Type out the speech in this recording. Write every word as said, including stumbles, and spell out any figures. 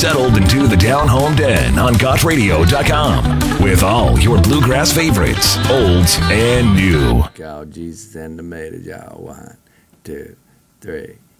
settled into the Down Home Den on Got Radio dot com with all your bluegrass favorites, olds and new. God, Jesus and the maid of y'all. One, two, three.